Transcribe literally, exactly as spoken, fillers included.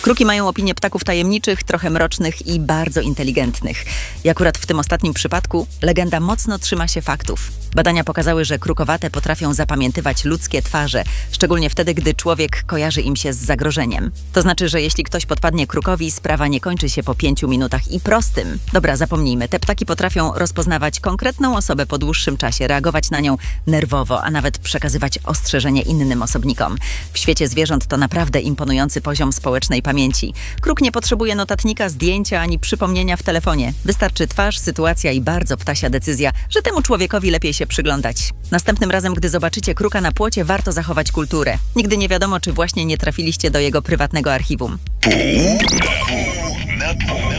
Kruki mają opinię ptaków tajemniczych, trochę mrocznych i bardzo inteligentnych. I akurat w tym ostatnim przypadku legenda mocno trzyma się faktów. Badania pokazały, że krukowate potrafią zapamiętywać ludzkie twarze, szczególnie wtedy, gdy człowiek kojarzy im się z zagrożeniem. To znaczy, że jeśli ktoś podpadnie krukowi, sprawa nie kończy się po pięciu minutach i prostym. Dobra, zapomnijmy, te ptaki potrafią rozpoznawać konkretną osobę po dłuższym czasie, reagować na nią nerwowo, a nawet przekazywać ostrzeżenie innym osobnikom. W świecie zwierząt to naprawdę imponujący poziom społecznej pamięci. Kruk nie potrzebuje notatnika, zdjęcia ani przypomnienia w telefonie. Wystarczy twarz, sytuacja i bardzo ptasia decyzja, że temu człowiekowi lepiej się przyglądać. Następnym razem, gdy zobaczycie kruka na płocie, warto zachować kulturę. Nigdy nie wiadomo, czy właśnie nie trafiliście do jego prywatnego archiwum. Pół na pół.